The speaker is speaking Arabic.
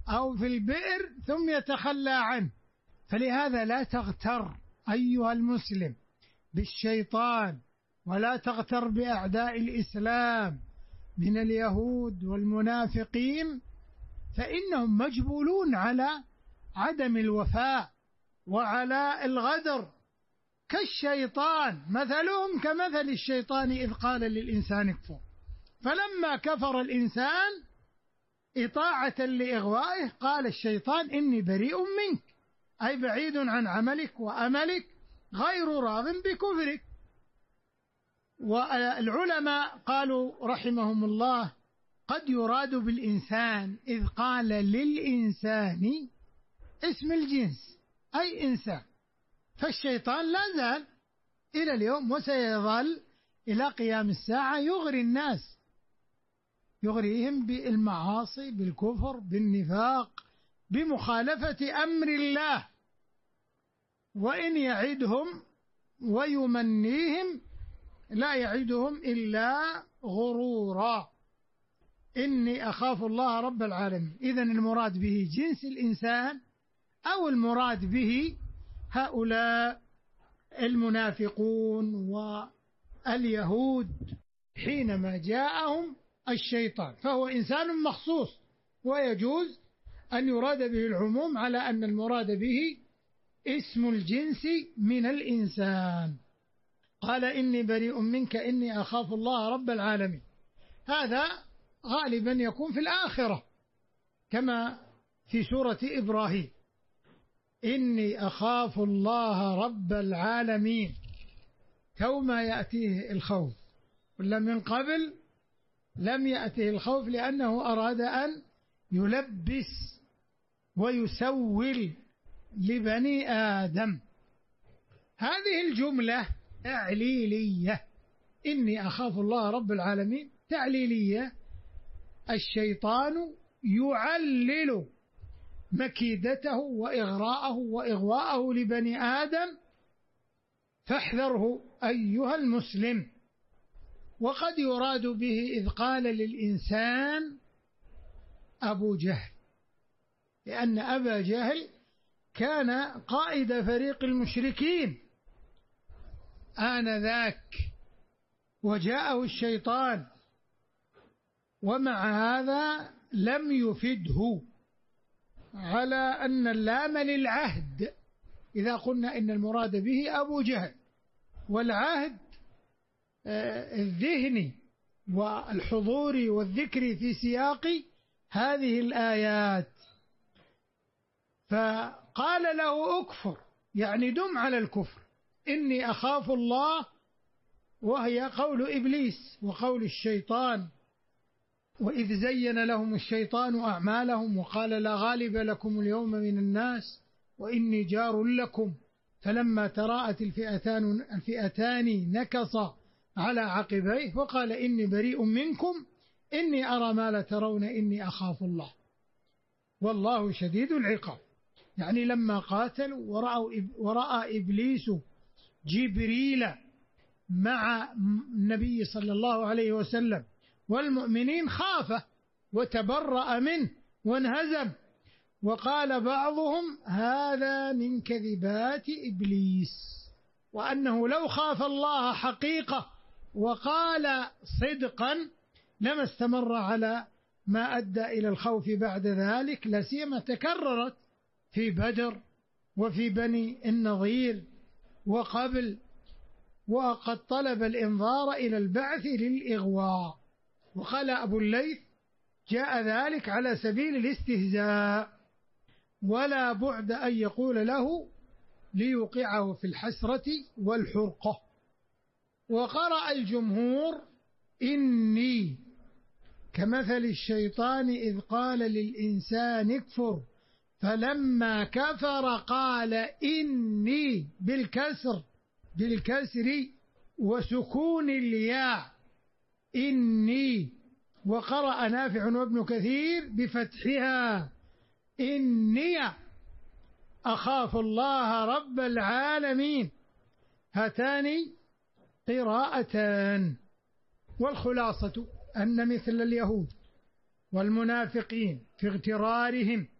أو في البئر ثم يتخلى عنه. فلهذا لا تغتر أيها المسلم بالشيطان، ولا تغتر بأعداء الإسلام من اليهود والمنافقين، فإنهم مجبولون على عدم الوفاء وعلى الغدر كالشيطان، مثلهم كمثل الشيطان إذ قال للإنسان اكفر، فلما كفر الإنسان إطاعة لإغوائه قال الشيطان إني بريء منك، أي بعيد عن عملك وأملك، غير راض بكفرك. والعلماء قالوا رحمهم الله قد يراد بالإنسان إذ قال للإنسان اسم الجنس أي إنسان، فالشيطان لا زال إلى اليوم وسيظل إلى قيام الساعة يغري الناس، يغريهم بالمعاصي، بالكفر، بالنفاق، بمخالفة أمر الله، وإن يعدهم ويمنيهم لا يعدهم إلا غرورا. إني أخاف الله رب العالمين. إذن المراد به جنس الإنسان أو المراد به هؤلاء المنافقون واليهود حينما جاءهم الشيطان، فهو إنسان مخصوص، ويجوز أن يراد به العموم على أن المراد به اسم الجنس من الإنسان. قال إني بريء منك إني أخاف الله رب العالمين. هذا غالبا يكون في الآخرة كما في سورة إبراهيم، إني أخاف الله رب العالمين، يوم يأتيه الخوف، ولا من قبل لم يأته الخوف لأنه أراد أن يلبس ويسول لبني آدم. هذه الجملة تعليلية، إني أخاف الله رب العالمين تعليلية، الشيطان يعلل مكيدته وإغراءه وإغواءه لبني آدم، فاحذره أيها المسلم. وقد يراد به إذ قال للإنسان أبو جهل، لأن أبا جهل كان قائد فريق المشركين آنذاك، وجاءه الشيطان، ومع هذا لم يفده على أن اللام للعهد إذا قلنا إن المراد به أبو جهل، والعهد الذهني والحضوري والذكري في سياق هذه الآيات. فقال له أكفر، يعني دم على الكفر، إني أخاف الله، وهي قول إبليس وقول الشيطان، وإذ زين لهم الشيطان أعمالهم وقال لا غالب لكم اليوم من الناس وإني جار لكم، فلما تراءت الفئتان نكص على عقبيه وقال إني بريء منكم إني أرى ما لا ترون إني أخاف الله والله شديد العقاب. يعني لما قاتلوا ورأى إبليس جبريل مع النبي صلى الله عليه وسلم والمؤمنين خافه وتبرأ منه وانهزم، وقال بعضهم هذا من كذبات إبليس، وأنه لو خاف الله حقيقة وقال صدقا لما استمر على ما أدى إلى الخوف بعد ذلك، لا سيما تكررت في بدر وفي بني النضير وقبل، وقد طلب الإنظار إلى البعث للإغواء. وقال أبو الليث جاء ذلك على سبيل الاستهزاء، ولا بعد أن يقول له ليوقعه في الحسرة والحرقة. وقرأ الجمهور إني كمثل الشيطان إذ قال للإنسان اكفر فلما كفر قال إني بالكسر وسكون الياء إني. وقرأ نافع وابن كثير بفتحها إني أخاف الله رب العالمين. هاتان قراءتان. والخلاصة أن مثل اليهود والمنافقين في اغترارهم